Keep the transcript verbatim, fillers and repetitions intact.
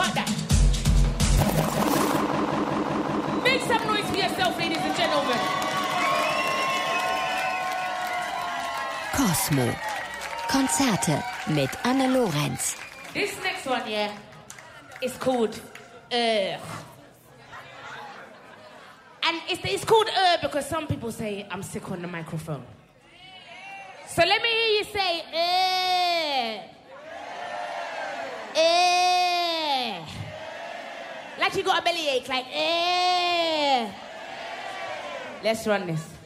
about that. Make some noise for yourself, ladies and gentlemen. Cosmo. Konzerte mit Anne Lorenz. This next one, yeah, is called Ugh. And it's, it's called Ugh because some people say I'm sick on the microphone. So let me hear you say Ugh. Ugh. Like you got a bellyache, like Ugh. Let's run this.